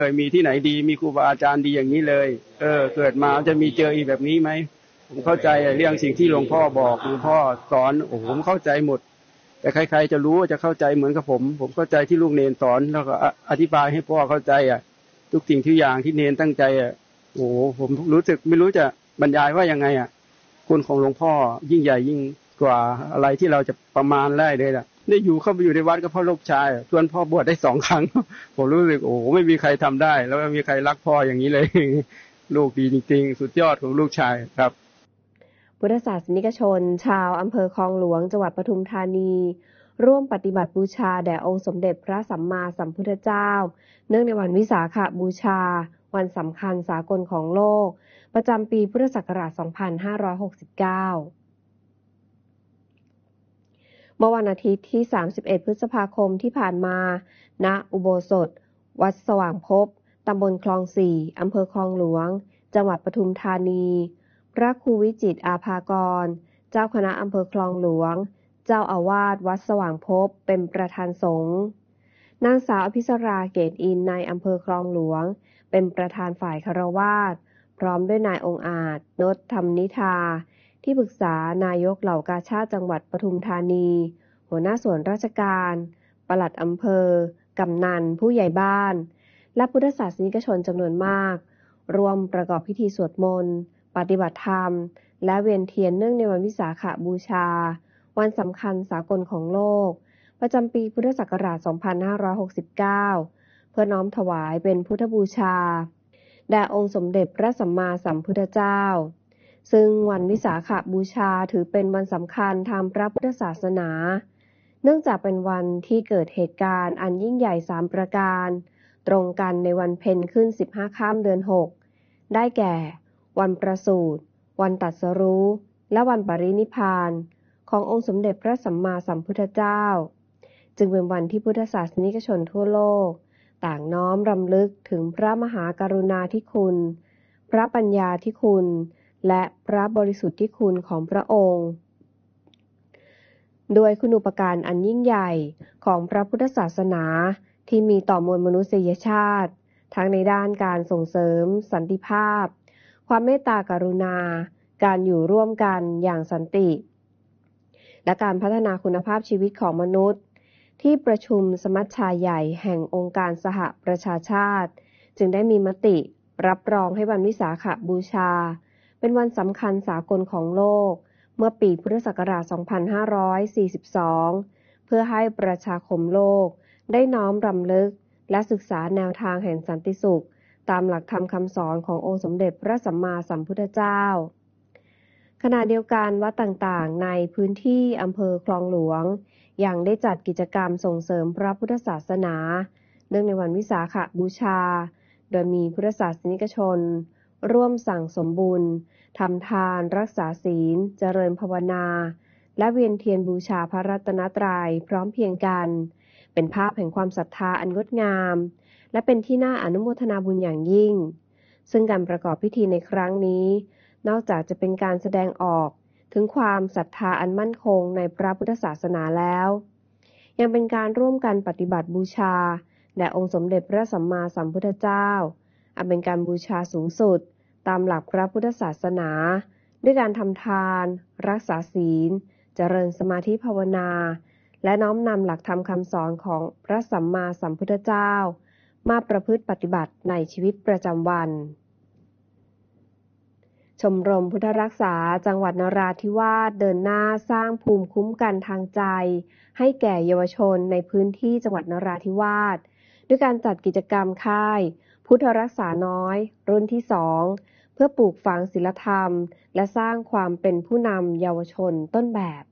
เคยมีที่ไหนดีมีครูบาอาจารย์ดีอย่างนี้เลยเกิดมาจะมีเจออีกแบบนี้ไหมผมเข้าใจเรื่องสิ่งที่หลวงพ่อบอกหลวงพ่อสอนโอ้โหผมเข้าใจหมดแต่ใครๆจะรู้จะเข้าใจเหมือนกับผมเข้าใจที่ลูกเนนสอนแล้วก็อธิบายให้พ่อเข้าใจทุกสิ่งทุกอย่างที่เนนตั้งใจโอ้โหผมรู้สึกไม่รู้จะบรรยายว่ายังไงคุณของหลวงพ่อยิ่งใหญ่ยิ่งกว่าอะไรที่เราจะประมาณได้เลยได้อยู่เข้าไปอยู่ในวัดก็เพราะลูกชายชวนพ่อบวชได้2 ครั้งผมรู้สึกโอ้โหไม่มีใครทำได้แล้วไม่มีใครรักพ่ออย่างนี้เลยลูกดีจริงๆสุดยอดของลูกชายครับพุทธศาสนิกชนชาวอำเภอคลองหลวงจังหวัดปทุมธานีร่วมปฏิบัติบูชาแด่องค์สมเด็จพระสัมมาสัมพุทธเจ้าเนื่องในวันวิสาขบูชาวันสำคัญสากลของโลกประจำปีพุทธศักราช 2569 เมื่อวันอาทิตย์ที่ 31 พฤษภาคมที่ผ่านมา ณ อุโบสถ วัดสว่างภพ ตำบลคลอง 4 อำเภอคลองหลวง จังหวัดปทุมธานี พระครูวิจิตรอาภากร เจ้าคณะอำเภอคลองหลวง เจ้าอาวาสวัดสว่างภพ เป็นประธานสงฆ์ นางสาวอภิสราเกตอินในอำเภอคลองหลวง เป็นประธานฝ่ายคฤหัสถ์พร้อมด้วยนายองค์อาจ นฏธรรมนิธา ที่ปรึกษานายกเหล่ากาชาดจังหวัดปทุมธานี หัวหน้าส่วนราชการปลัดอำเภอกำนันผู้ใหญ่บ้านและพุทธศาสนิกชนจำนวนมากรวมประกอบพิธีสวดมนต์ปฏิบัติธรรมและเวียนเทียนเนื่องในวันวิสาขบูชาวันสำคัญสากลของโลกประจำปีพุทธศักราช 2569 เพื่อน้อมถวายเป็นพุทธบูชาแด่องค์สมเด็จพระสัมมาสัมพุทธเจ้าซึ่งวันวิสาขบูชาถือเป็นวันสำคัญทางพระพุทธศาสนาเนื่องจากเป็นวันที่เกิดเหตุการณ์อันยิ่งใหญ่3ประการตรงกันในวันเพ็ญขึ้น15ค่ำเดือน6ได้แก่วันประสูติวันตรัสรู้และวันปรินิพพานขององค์สมเด็จพระสัมมาสัมพุทธเจ้าจึงเป็นวันที่พุทธศาสนิกชนทั่วโลกต่างน้อมรำลึกถึงพระมหากรุณาธิคุณพระปัญญาธิคุณและพระบริสุทธิคุณของพระองค์ด้วยคุณูปการอันยิ่งใหญ่ของพระพุทธศาสนาที่มีต่อมวลมนุษยชาติทั้งในด้านการส่งเสริมสันติภาพความเมตตากรุณาการอยู่ร่วมกันอย่างสันติและการพัฒนาคุณภาพชีวิตของมนุษย์ที่ประชุมสมัชชาใหญ่แห่งองค์การสหประชาชาติจึงได้มีมติรับรองให้วันวิสาขบูชาเป็นวันสำคัญสากลของโลกเมื่อปีพุทธศักราช 2542 เพื่อให้ประชาคมโลกได้น้อมรำลึกและศึกษาแนวทางแห่งสันติสุขตามหลักธรรมคำสอนขององค์สมเด็จพระสัมมาสัมพุทธเจ้าขณะเดียวกันวัดต่างๆในพื้นที่อำเภอคลองหลวงยังได้จัดกิจกรรมส่งเสริมพระพุทธศาสนาเนื่องในวันวิสาขบูชาโดยมีพุทธศาสนิกชนร่วมสั่งสมบุญทำทานรักษาศีลเจริญภาวนาและเวียนเทียนบูชาพระรัตนตรัยพร้อมเพรียงกันเป็นภาพแห่งความศรัทธาอันงดงามและเป็นที่น่าอนุโมทนาบุญอย่างยิ่งซึ่งการประกอบพิธีในครั้งนี้นอกจากจะเป็นการแสดงออกถึงความศรัทธาอันมั่นคงในพระพุทธศาสนาแล้วยังเป็นการร่วมกันปฏิบัติบูชาแด่องค์สมเด็จพระสัมมาสัมพุทธเจ้าอันเป็นการบูชาสูงสุดตามหลักพระพุทธศาสนาด้วยการทำทานรักษาศีลเจริญสมาธิภาวนาและน้อมนำหลักธรรมคำสอนของพระสัมมาสัมพุทธเจ้ามาประพฤติปฏิบัติในชีวิตประจำวันชมรมพุทธรักษาจังหวัดนราธิวาสเดินหน้าสร้างภูมิคุ้มกันทางใจให้แก่เยาวชนในพื้นที่จังหวัดนราธิวาสด้วยการจัดกิจกรรมค่ายพุทธรักษาน้อยรุ่นที่2เพื่อปลูกฝังศีลธรรมและสร้างความเป็นผู้นำเยาวชนต้นแบบ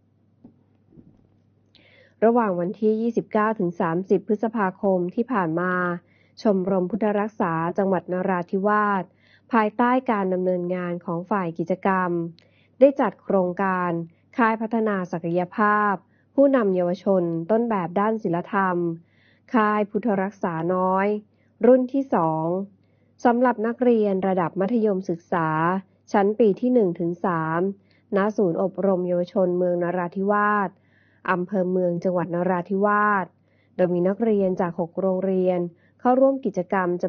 ระหว่างวันที่ 29-30 พฤษภาคมที่ผ่านมาชมรมพุทธรักษาจังหวัดนราธิวาสภายใต้การดำเนินงานของฝ่ายกิจกรรมได้จัดโครงการค่ายพัฒนาศักยภาพผู้นำเยาวชนต้นแบบด้านศีลธรรมค่ายพุทธรักษาน้อยรุ่นที่2สำหรับนักเรียนระดับมัธยมศึกษาชั้นปีที่ 1-3 ณ ศูนย์อบรมเยาวชนเมืองนราธิวาสอำเภอเมืองจังหวัดนราธิวาสโดยมีนักเรียนจาก6โรงเรียนเข้าร่วมกิจกรรม